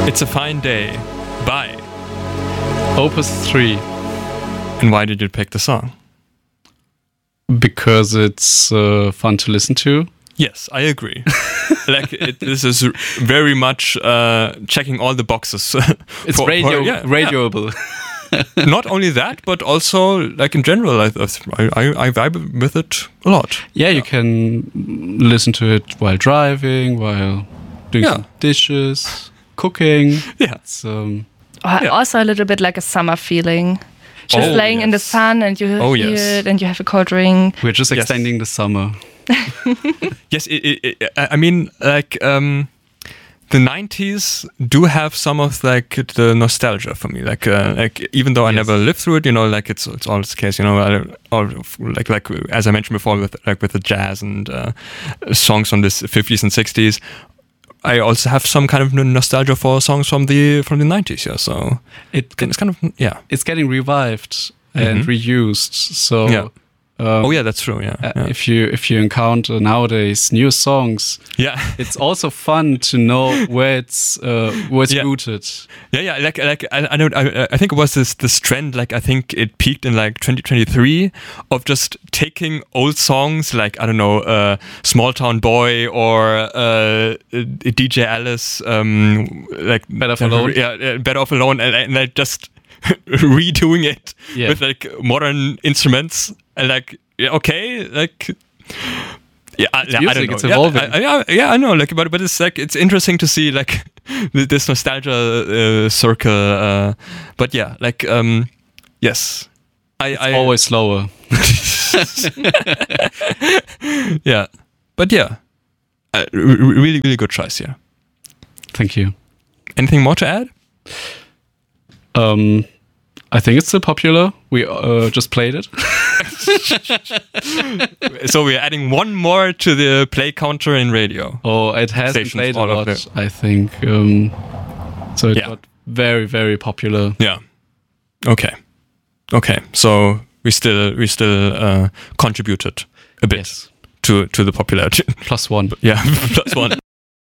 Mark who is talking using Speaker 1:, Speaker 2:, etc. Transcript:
Speaker 1: It's a Fine Day by
Speaker 2: Opus 3.
Speaker 1: And why did you pick the song?
Speaker 2: Because it's fun to listen to.
Speaker 1: Yes, I agree. This is very much checking all the boxes.
Speaker 2: It's radioable.
Speaker 1: Not only that, but also like in general, I vibe with it a lot.
Speaker 2: Yeah, you can listen to it while driving, while doing some dishes, cooking.
Speaker 1: Yeah.
Speaker 2: It's,
Speaker 3: also a little bit like a summer feeling. Just laying in the sun and you hear it and you have a cold drink.
Speaker 2: We're just extending the summer.
Speaker 1: Yes, I mean, like the 90s do have some of like the nostalgia for me. Like even though I never lived through it, you know, like it's always the case, you know, like as I mentioned before, with the jazz and songs from the 50s and 60s. I also have some kind of nostalgia for songs from the 90s. Yeah, so it's kind of
Speaker 2: it's getting revived and reused. So.
Speaker 1: That's true.
Speaker 2: If you encounter nowadays new songs, it's also fun to know where it's rooted.
Speaker 1: Like I think it was this trend. Like I think it peaked in like 2023 of just taking old songs like I don't know, Small Town Boy or DJ Alice, like
Speaker 2: Better Off Alone.
Speaker 1: Better Off Alone, and like just redoing it with like modern instruments. And like, I don't know.
Speaker 2: It's evolving.
Speaker 1: I know. Like, but it's like it's interesting to see like this nostalgia circle. But yeah, like yes,
Speaker 2: I always slower.
Speaker 1: Yeah, but yeah, really, really good choice here.
Speaker 2: Thank you.
Speaker 1: Anything more to add?
Speaker 2: I think it's still popular. We just played it.
Speaker 1: So we're adding one more to the play counter in radio.
Speaker 2: Oh, it has been played a lot, I think. So it got very, very popular.
Speaker 1: Yeah. Okay. So we still contributed a bit to the popularity.
Speaker 2: +1.
Speaker 1: Yeah, +1.